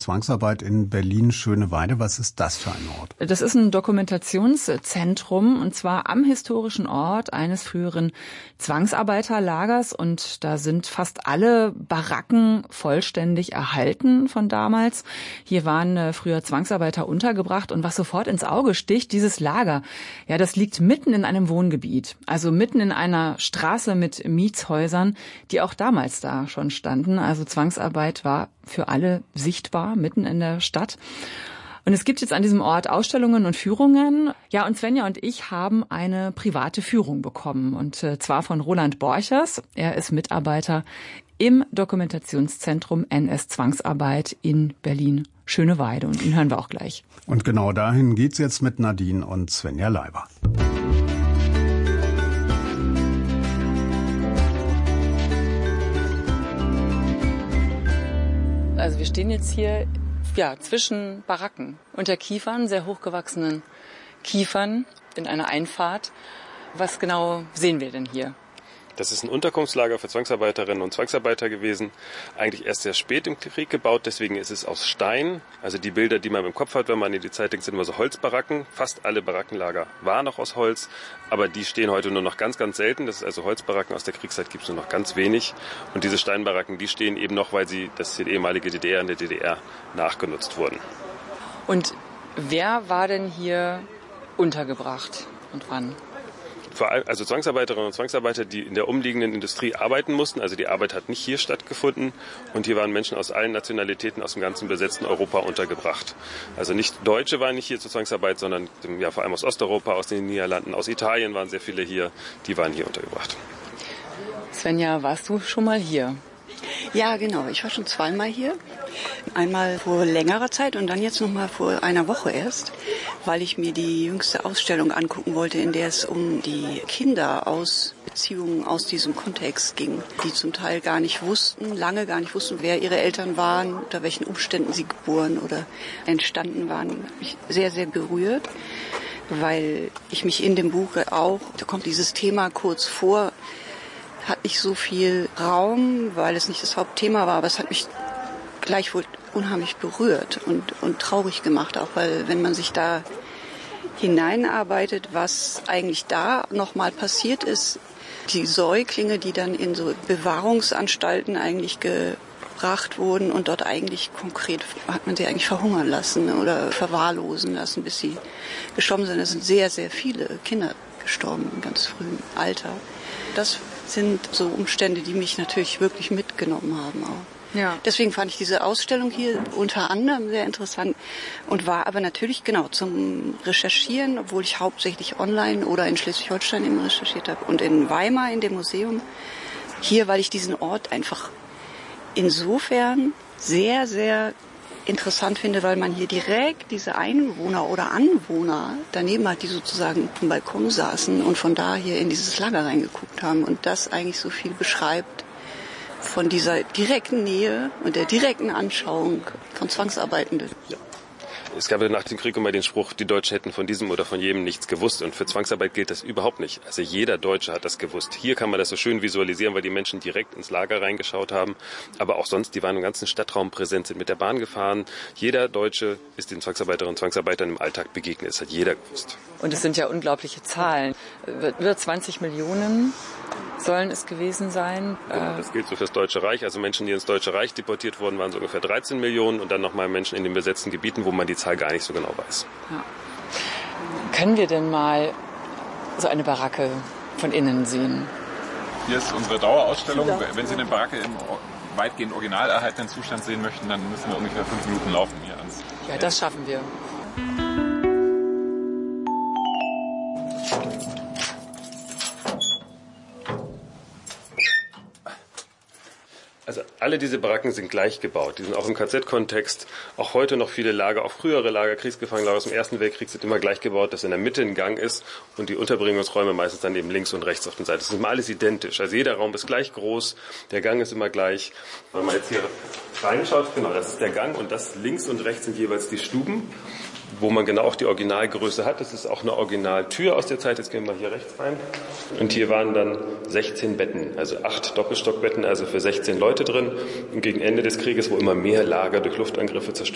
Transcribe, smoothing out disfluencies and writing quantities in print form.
Zwangsarbeit in Berlin-Schöneweide. Was ist das für ein Ort? Das ist ein Dokumentationszentrum, und zwar am historischen Ort eines früheren Zwangsarbeiterlagers. Und da sind fast alle Baracken vollständig erhalten von damals. Hier waren früher Zwangsarbeiter untergebracht. Und was sofort ins Auge sticht, dieses Lager, ja, das liegt mitten in einem Wohngebiet. Also mitten in einer Straße mit Mietshäusern, die auch damals da schon standen. Also Zwangsarbeit war für alle sichtbar, mitten in der Stadt. Und es gibt jetzt an diesem Ort Ausstellungen und Führungen. Ja, und Svenja und ich haben eine private Führung bekommen. Und zwar von Roland Borchers. Er ist Mitarbeiter im Dokumentationszentrum NS Zwangsarbeit in Berlin-Schöneweide. Und ihn hören wir auch gleich. Und genau dahin geht's jetzt mit Nadine und Svenja Leiber. Also wir stehen jetzt hier zwischen Baracken unter Kiefern, sehr hochgewachsenen Kiefern in einer Einfahrt. Was genau sehen wir denn hier? Das ist ein Unterkunftslager für Zwangsarbeiterinnen und Zwangsarbeiter gewesen. Eigentlich erst sehr spät im Krieg gebaut, deswegen ist es aus Stein. Also die Bilder, die man im Kopf hat, wenn man in die Zeit denkt, sind immer so Holzbaracken. Fast alle Barackenlager waren noch aus Holz, aber die stehen heute nur noch ganz, ganz selten. Das ist also Holzbaracken aus der Kriegszeit, gibt es nur noch ganz wenig. Und diese Steinbaracken, die stehen eben noch, weil das die ehemalige DDR in der DDR nachgenutzt wurden. Und wer war denn hier untergebracht und wann? Also Zwangsarbeiterinnen und Zwangsarbeiter, die in der umliegenden Industrie arbeiten mussten. Also die Arbeit hat nicht hier stattgefunden. Und hier waren Menschen aus allen Nationalitäten aus dem ganzen besetzten Europa untergebracht. Also nicht Deutsche waren nicht hier zur Zwangsarbeit, sondern vor allem aus Osteuropa, aus den Niederlanden, aus Italien waren sehr viele hier. Die waren hier untergebracht. Svenja, warst du schon mal hier? Ja, genau. Ich war schon zweimal hier. Einmal vor längerer Zeit und dann jetzt noch mal vor einer Woche erst, weil ich mir die jüngste Ausstellung angucken wollte, in der es um die Kinder aus Beziehungen aus diesem Kontext ging, die zum Teil lange gar nicht wussten, wer ihre Eltern waren, unter welchen Umständen sie geboren oder entstanden waren. Hat mich sehr, sehr berührt, weil ich mich in dem Buch da kommt dieses Thema kurz vor, hat nicht so viel Raum, weil es nicht das Hauptthema war, aber es hat mich gleichwohl unheimlich berührt und traurig gemacht, auch weil, wenn man sich da hineinarbeitet, was eigentlich da nochmal passiert ist, die Säuglinge, die dann in so Bewahrungsanstalten eigentlich gebracht wurden und dort eigentlich konkret hat man sie eigentlich verhungern lassen oder verwahrlosen lassen, bis sie gestorben sind. Es sind sehr, sehr viele Kinder gestorben im ganz frühen Alter. Das sind so Umstände, die mich natürlich wirklich mitgenommen haben auch. Ja. Deswegen fand ich diese Ausstellung hier unter anderem sehr interessant und war aber natürlich zum Recherchieren, obwohl ich hauptsächlich online oder in Schleswig-Holstein eben recherchiert habe und in Weimar in dem Museum. Hier, weil ich diesen Ort einfach insofern sehr, sehr interessant finde, weil man hier direkt diese Einwohner oder Anwohner daneben hat, die sozusagen auf dem Balkon saßen und von da hier in dieses Lager reingeguckt haben und das eigentlich so viel beschreibt von dieser direkten Nähe und der direkten Anschauung von Zwangsarbeitenden. Ja. Es gab nach dem Krieg immer den Spruch, die Deutschen hätten von diesem oder von jenem nichts gewusst. Und für Zwangsarbeit gilt das überhaupt nicht. Also jeder Deutsche hat das gewusst. Hier kann man das so schön visualisieren, weil die Menschen direkt ins Lager reingeschaut haben. Aber auch sonst, die waren im ganzen Stadtraum präsent, sind mit der Bahn gefahren. Jeder Deutsche ist den Zwangsarbeiterinnen und Zwangsarbeitern im Alltag begegnet. Das hat jeder gewusst. Und es sind ja unglaubliche Zahlen. Über 20 Millionen sollen es gewesen sein. Genau, das gilt so für das Deutsche Reich. Also Menschen, die ins Deutsche Reich deportiert wurden, waren so ungefähr 13 Millionen. Und dann nochmal Menschen in den besetzten Gebieten, wo man die Zahl gar nicht so genau weiß. Ja. Können wir denn mal so eine Baracke von innen sehen? Hier ist unsere Dauerausstellung. Wenn Sie eine Baracke im weitgehend original erhaltenen Zustand sehen möchten, dann müssen wir ungefähr 5 Minuten laufen hier ans. Ja, das schaffen wir. Also alle diese Baracken sind gleich gebaut. Die sind auch im KZ-Kontext. Auch heute noch viele Lager, auch frühere Lager, Kriegsgefangenenlager aus dem Ersten Weltkrieg sind immer gleich gebaut, dass in der Mitte ein Gang ist und die Unterbringungsräume meistens dann eben links und rechts auf den Seiten. Das ist immer alles identisch. Also jeder Raum ist gleich groß, der Gang ist immer gleich. Wenn man jetzt hier reinschaut, genau, das ist der Gang und das links und rechts sind jeweils die Stuben, wo man genau auch die Originalgröße hat. Das ist auch eine Originaltür aus der Zeit. Jetzt gehen wir hier rechts rein. Und hier waren dann 16 Betten, also 8 Doppelstockbetten, also für 16 Leute drin. Und gegen Ende des Krieges, wo immer mehr Lager durch Luftangriffe zerstört